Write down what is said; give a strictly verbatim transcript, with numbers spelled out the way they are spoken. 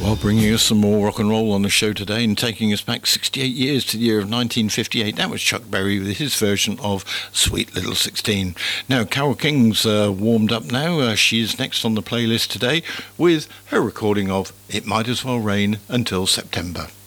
Well, bringing us some more rock and roll on the show today and taking us back sixty-eight years to the year of nineteen fifty-eight. That was Chuck Berry with his version of Sweet Little sixteen. Now, Carole King's uh, warmed up now. Uh, she's next on the playlist today with her recording of It Might As Well Rain Until September.